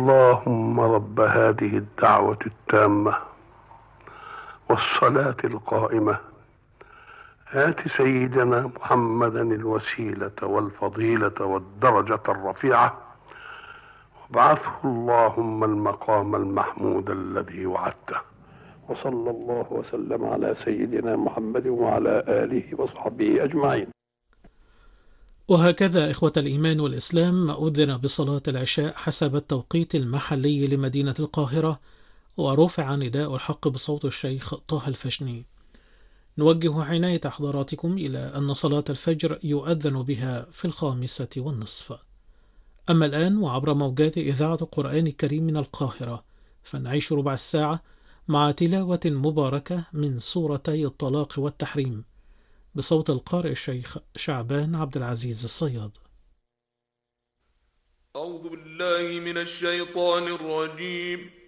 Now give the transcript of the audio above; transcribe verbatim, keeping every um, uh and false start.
اللهم رب هذه الدعوة التامة والصلاة القائمة آت سيدنا محمدا الوسيلة والفضيلة والدرجة الرفيعة وابعثه اللهم المقام المحمود الذي وعدته. وصلى الله وسلم على سيدنا محمد وعلى آله وصحبه أجمعين. وهكذا إخوة الإيمان والإسلام أذن بصلاة العشاء حسب التوقيت المحلي لمدينة القاهرة، ورفع نداء الحق بصوت الشيخ طه الفشني. نوجه عناية حضراتكم إلى أن صلاة الفجر يؤذن بها في الخامسة والنصف. أما الآن وعبر موجات إذاعة القرآن الكريم من القاهرة، فنعيش ربع الساعة مع تلاوة مباركة من سورتي الطلاق والتحريم بصوت القارئ الشيخ شعبان عبد العزيز الصياد. أعوذ بالله من الشيطان الرجيم.